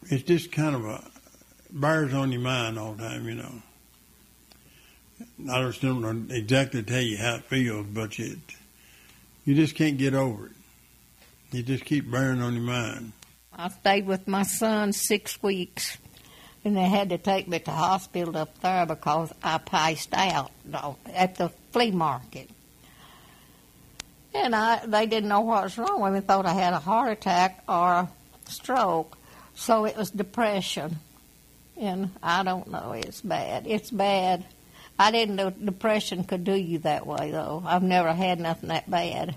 it's just kind of bears on your mind all the time, you know. I just don't know exactly tell you how it feels, but you just can't get over it. You just keep bearing on your mind. I stayed with my son 6 weeks, and they had to take me to the hospital up there because I passed out at the flea market. And they didn't know what was wrong with me. They thought I had a heart attack or a stroke. So it was depression. And I don't know, it's bad. It's bad. I didn't know depression could do you that way, though. I've never had nothing that bad.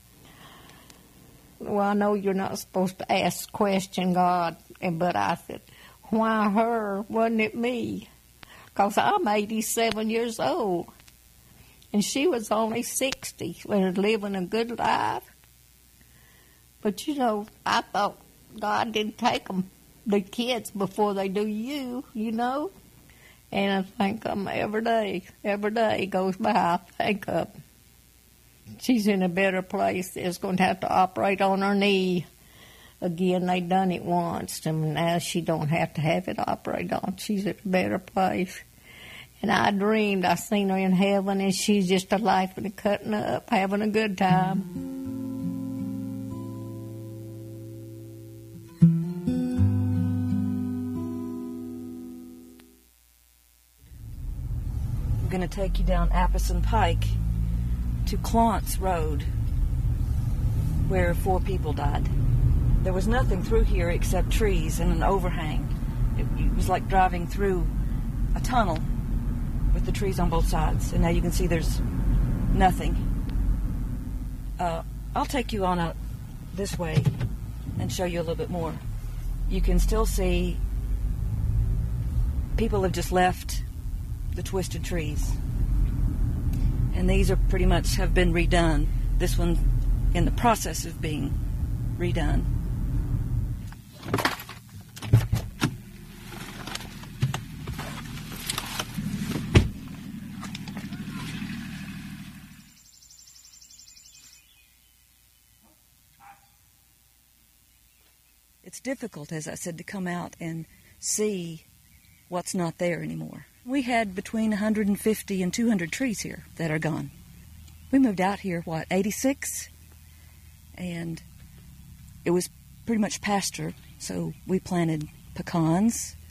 Well, I know you're not supposed to ask question God, but I said, why her? Wasn't it me? Because I'm 87 years old. And she was only 60, was living a good life. But, you know, I thought God didn't take the kids before they do you, you know. And I think every day goes by, I think she's in a better place. They're going to have to operate on her knee. Again, they done it once, and now she don't have to have it operated on. She's at a better place. And I dreamed I seen her in heaven, and she's just a laughing and cutting up, having a good time. I'm going to take you down Apison Pike to Clontz Road, where 4 people died. There was nothing through here except trees and an overhang. It was like driving through a tunnel with the trees on both sides, and now you can see there's nothing. I'll take you on this way and show you a little bit more. You can still see people have just left the twisted trees, and these are pretty much have been redone. This one in the process of being redone. It's difficult, as I said, to come out and see what's not there anymore. We had between 150 and 200 trees here that are gone. We moved out here, 86? And it was pretty much pasture, so we planted pecans,